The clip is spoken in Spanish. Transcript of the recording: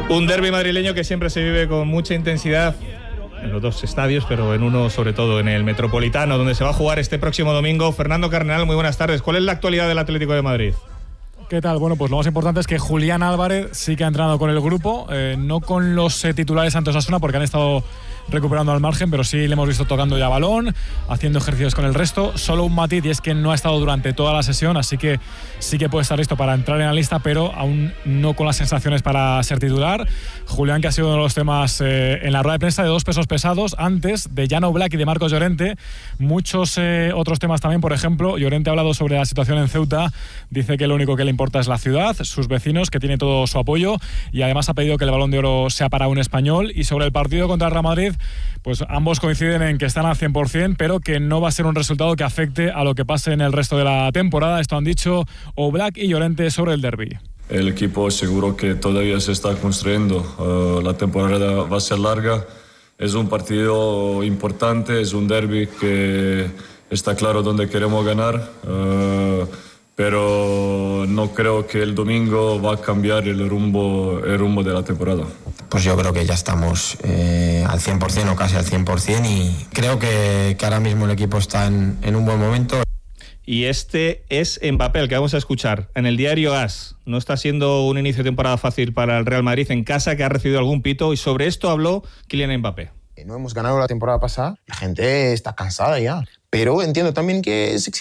Un derbi madrileño que siempre se vive con mucha intensidad en los dos estadios, pero en uno sobre todo en el Metropolitano, donde se va a jugar este próximo domingo. Fernando Cardenal, muy buenas tardes. ¿Cuál es la actualidad del Atlético de Madrid? ¿Qué tal? Bueno, pues lo más importante es que Julián Álvarez sí que ha entrenado con el grupo, no con los titulares ante Osasuna, porque han estado recuperando al margen, pero sí le hemos visto tocando ya balón, haciendo ejercicios con el resto. Solo un matiz, y es que no ha estado durante toda la sesión, así que sí que puede estar listo para entrar en la lista, pero aún no con las sensaciones para ser titular. Julián, que ha sido uno de los temas en la rueda de prensa de dos pesos pesados, antes de Jan Oblak y de Marcos Llorente. Muchos otros temas también, por ejemplo, Llorente ha hablado sobre la situación en Ceuta, dice que lo único que le importa es la ciudad, sus vecinos, que tiene todo su apoyo, y además ha pedido que el Balón de Oro sea para un español. Y sobre el partido contra el Real Madrid, pues ambos coinciden en que están al 100%, pero que no va a ser un resultado que afecte a lo que pase en el resto de la temporada. Esto han dicho Oblak y Llorente sobre el derbi. El equipo seguro que todavía se está construyendo, la temporada va a ser larga, es un partido importante, es un derbi que está claro dónde queremos ganar, pero no creo que el domingo va a cambiar el rumbo de la temporada. Pues yo creo que ya estamos al 100% o casi al 100%, y creo que ahora mismo el equipo está en un buen momento. Y este es Mbappé, el que vamos a escuchar en el diario AS. No está siendo un inicio de temporada fácil para el Real Madrid en casa, que ha recibido algún pito, y sobre esto habló Kylian Mbappé. No hemos ganado la temporada pasada, la gente está cansada ya, pero entiendo también que es